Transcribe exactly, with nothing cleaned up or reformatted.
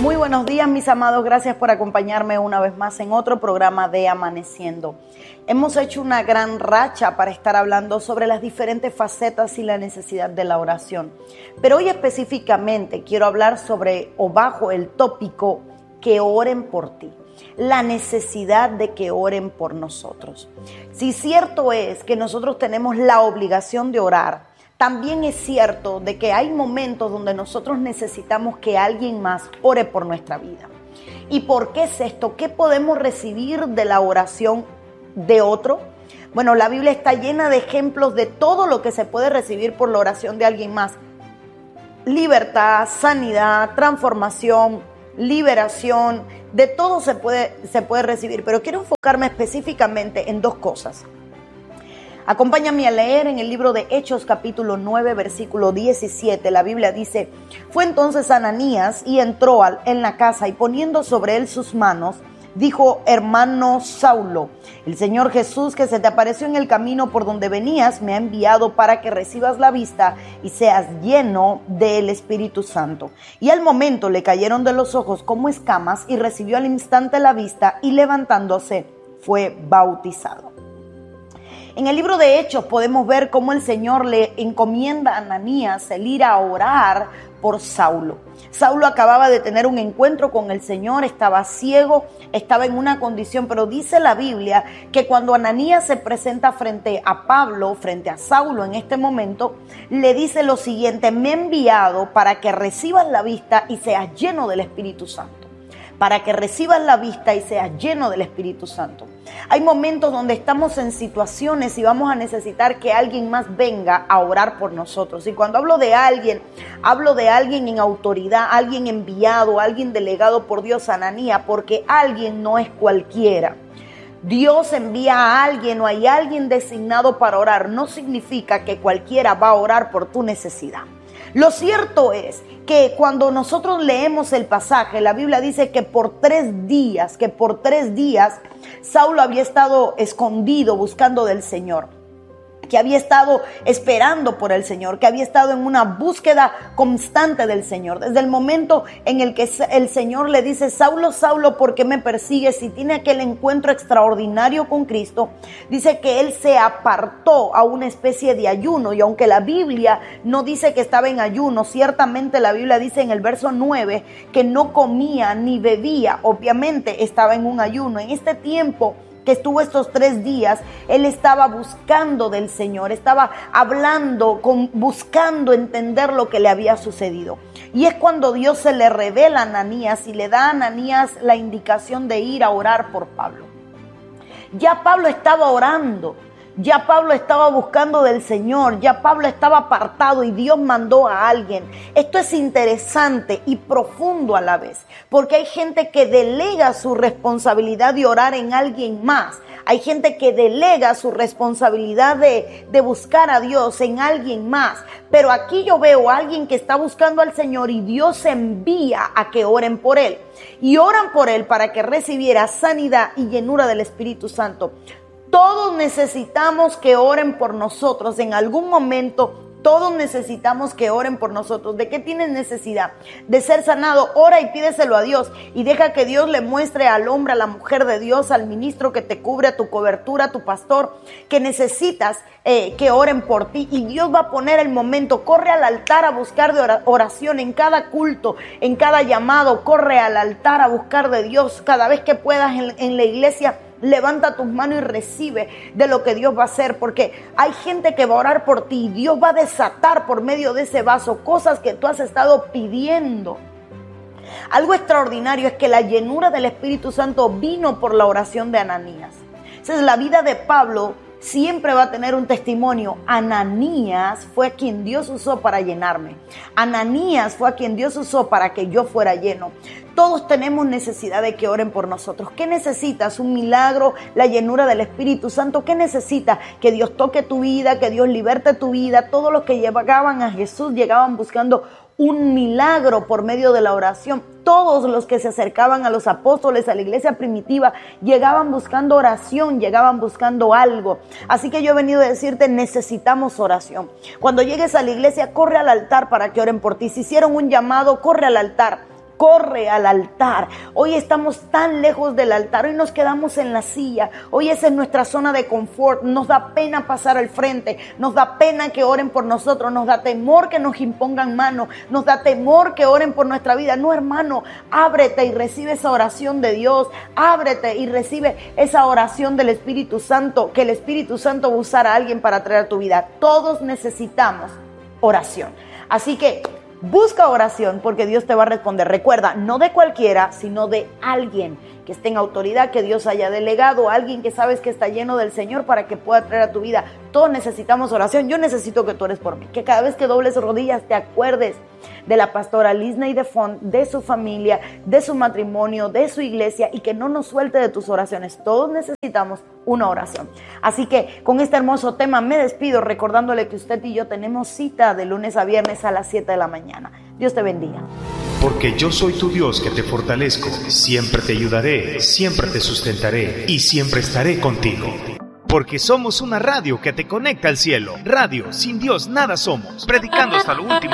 Muy buenos días, mis amados. Gracias por acompañarme una vez más en otro programa de Amaneciendo. Hemos hecho una gran racha para estar hablando sobre las diferentes facetas y la necesidad de la oración. Pero hoy específicamente quiero hablar sobre o bajo el tópico que oren por ti. La necesidad de que oren por nosotros. Si cierto es que nosotros tenemos la obligación de orar, también es cierto de que hay momentos donde nosotros necesitamos que alguien más ore por nuestra vida. ¿Y por qué es esto? ¿Qué podemos recibir de la oración de otro? Bueno, la Biblia está llena de ejemplos de todo lo que se puede recibir por la oración de alguien más. Libertad, sanidad, transformación, liberación, de todo se puede, se puede recibir. Pero quiero enfocarme específicamente en dos cosas. Acompáñame a leer en el libro de Hechos capítulo nueve versículo diecisiete. La Biblia dice: fue entonces Ananías y entró en la casa y poniendo sobre él sus manos, dijo: hermano Saulo, el Señor Jesús que se te apareció en el camino por donde venías me ha enviado para que recibas la vista y seas lleno del Espíritu Santo. Y al momento le cayeron de los ojos como escamas y recibió al instante la vista y levantándose fue bautizado. En el libro de Hechos podemos ver cómo el Señor le encomienda a Ananías el ir a orar por Saulo. Saulo acababa de tener un encuentro con el Señor, estaba ciego, estaba en una condición, pero dice la Biblia que cuando Ananías se presenta frente a Pablo, frente a Saulo en este momento, le dice lo siguiente: me he enviado para que recibas la vista y seas lleno del Espíritu Santo. Para que recibas la vista y seas lleno del Espíritu Santo. Hay momentos donde estamos en situaciones y vamos a necesitar que alguien más venga a orar por nosotros. Y cuando hablo de alguien, hablo de alguien en autoridad, alguien enviado, alguien delegado por Dios, Ananías, porque alguien no es cualquiera. Dios envía a alguien o hay alguien designado para orar. No significa que cualquiera va a orar por tu necesidad. Lo cierto es que cuando nosotros leemos el pasaje, la Biblia dice que por tres días, que por tres días, Saulo había estado escondido buscando del Señor, que había estado esperando por el Señor, que había estado en una búsqueda constante del Señor. Desde el momento en el que el Señor le dice: Saulo, Saulo, ¿por qué me persigues? Y tiene aquel encuentro extraordinario con Cristo, dice que él se apartó a una especie de ayuno. Y aunque la Biblia no dice que estaba en ayuno, ciertamente la Biblia dice en el verso nueve que no comía ni bebía. Obviamente estaba en un ayuno. En este tiempo que estuvo estos tres días, él estaba buscando del Señor, estaba hablando, con, buscando entender lo que le había sucedido. Y es cuando Dios se le revela a Ananías y le da a Ananías la indicación de ir a orar por Pablo. Ya Pablo estaba orando, ya Pablo estaba buscando del Señor, ya Pablo estaba apartado y Dios mandó a alguien. Esto es interesante y profundo a la vez, porque hay gente que delega su responsabilidad de orar en alguien más. Hay gente que delega su responsabilidad de, de buscar a Dios en alguien más. Pero aquí yo veo a alguien que está buscando al Señor y Dios envía a que oren por él. Y oran por él para que recibiera sanidad y llenura del Espíritu Santo. Todos necesitamos que oren por nosotros en algún momento. Todos necesitamos que oren por nosotros. ¿De qué tienes necesidad? De ser sanado. Ora y pídeselo a Dios. Y deja que Dios le muestre al hombre, a la mujer de Dios, al ministro que te cubre, a tu cobertura, a tu pastor, que necesitas eh, que oren por ti. Y Dios va a poner el momento. Corre al altar a buscar de oración en cada culto, en cada llamado. Corre al altar a buscar de Dios. Cada vez que puedas en, en la iglesia, levanta tus manos y recibe de lo que Dios va a hacer, porque hay gente que va a orar por ti y Dios va a desatar por medio de ese vaso cosas que tú has estado pidiendo. Algo extraordinario es que la llenura del Espíritu Santo vino por la oración de Ananías. Entonces la vida de Pablo siempre va a tener un testimonio. Ananías fue a quien Dios usó para llenarme. Ananías fue a quien Dios usó para que yo fuera lleno. Todos tenemos necesidad de que oren por nosotros. ¿Qué necesitas? Un milagro, la llenura del Espíritu Santo. ¿Qué necesitas? Que Dios toque tu vida, que Dios liberte tu vida. Todos los que llegaban a Jesús llegaban buscando un milagro por medio de la oración. Todos los que se acercaban a los apóstoles, a la iglesia primitiva, llegaban buscando oración, llegaban buscando algo. Así que yo he venido a decirte, necesitamos oración. Cuando llegues a la iglesia, corre al altar para que oren por ti. Si hicieron un llamado, corre al altar. corre al altar. Hoy estamos tan lejos del altar, hoy nos quedamos en la silla, hoy esa es nuestra zona de confort, nos da pena pasar al frente, nos da pena que oren por nosotros, nos da temor que nos impongan manos, nos da temor que oren por nuestra vida. No, hermano, ábrete y recibe esa oración de Dios, ábrete y recibe esa oración del Espíritu Santo, que el Espíritu Santo va a usar a alguien para traer a tu vida. Todos necesitamos oración. Así que busca oración porque Dios te va a responder. Recuerda, no de cualquiera, sino de alguien que esté en autoridad, que Dios haya delegado, alguien que sabes que está lleno del Señor para que pueda traer a tu vida. Todos necesitamos oración. Yo necesito que tú ores por mí, que cada vez que dobles rodillas te acuerdes de la pastora Lisney de Font, de su familia, de su matrimonio, de su iglesia, y que no nos suelte de tus oraciones. Todos necesitamos una oración. Así que con este hermoso tema me despido recordándole que usted y yo tenemos cita de lunes a viernes a las siete de la mañana. Dios te bendiga. Porque yo soy tu Dios que te fortalezco, siempre te ayudaré, siempre te sustentaré y siempre estaré contigo. Porque somos una radio que te conecta al cielo. Radio, sin Dios nada somos. Predicando hasta lo último.